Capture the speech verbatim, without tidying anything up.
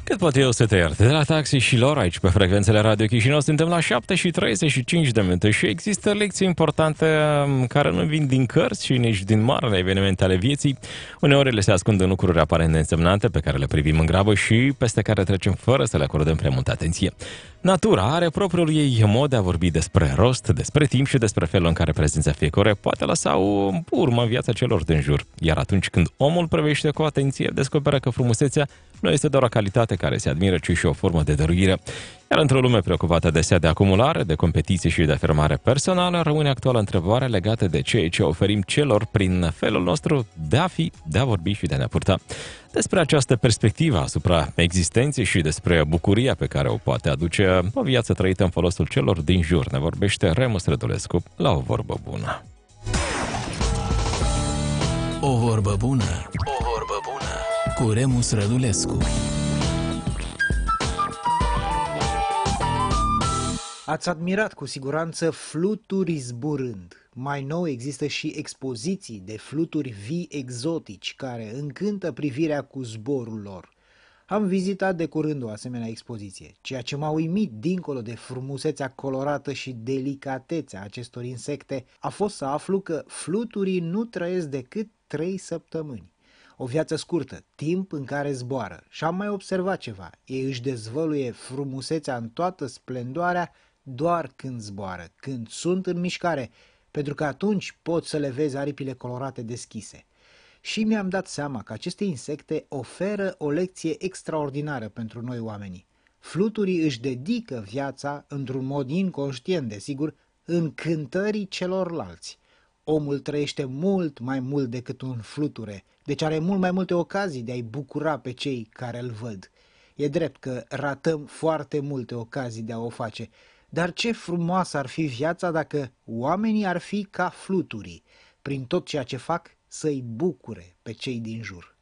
Cât pot eu să te iert? De la Taxi și lor aici pe frecvențele Radio Chișinău suntem la șapte și treizeci și cinci de minute și există lecții importante care nu vin din cărți și nici din marele evenimente ale vieții. Uneori le se ascund în lucruri aparent neînsemnante pe care le privim în grabă și peste care trecem fără să le acordăm prea multă atenție. Natura are propriul ei mod de a vorbi despre rost, despre timp și despre felul în care prezența fiecare poate lăsa o urmă în viața celor din jur. Iar atunci când omul privește cu atenție, descoperă că frumusețea nu este doar o calitate care se admiră, ci și o formă de dăruire. Iar într-o lume preocupată adesea de acumulare, de competiție și de afirmare personală, rămâne actuală întrebarea legată de ceea ce oferim celor prin felul nostru de a fi, de a vorbi și de a ne purta. Despre această perspectivă asupra existenței și despre bucuria pe care o poate aduce o viață trăită în folosul celor din jur ne vorbește Remus Rădulescu la O Vorbă Bună. O vorbă bună, o vorbă bună cu Remus Rădulescu. Ați admirat cu siguranță fluturi zburând. Mai nou există și expoziții de fluturi vii exotici care încântă privirea cu zborul lor. Am vizitat de curând o asemenea expoziție. Ceea ce m-a uimit dincolo de frumusețea colorată și delicatețea acestor insecte a fost să aflu că fluturii nu trăiesc decât trei săptămâni. O viață scurtă, timp în care zboară. Și am mai observat ceva. Ei își dezvăluie frumusețea în toată splendoarea doar când zboară, când sunt în mișcare, pentru că atunci poți să le vezi aripile colorate deschise. Și mi-am dat seama că aceste insecte oferă o lecție extraordinară pentru noi oamenii. Fluturii își dedică viața, într-un mod inconștient, desigur, încântării celorlalți. Omul trăiește mult mai mult decât un fluture, deci are mult mai multe ocazii de a-i bucura pe cei care îl văd. E drept că ratăm foarte multe ocazii de a o face, dar ce frumoasă ar fi viața dacă oamenii ar fi ca fluturii, prin tot ceea ce fac să-i bucure pe cei din jur.